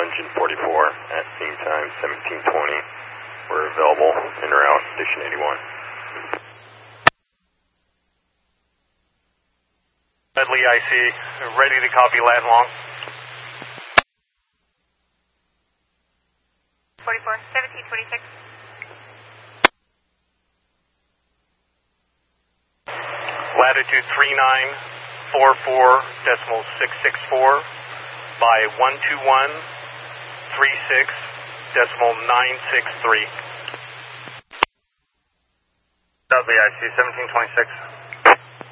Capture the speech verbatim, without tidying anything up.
engine forty-four at scene time seventeen twenty. We're available en route, station eighty-one. Lee I C, ready to copy land long. forty-four, seventeen twenty-six. Latitude three nine four four decimal six six four by one two one three six decimal nine six three. Dudley I C, seventeen twenty-six.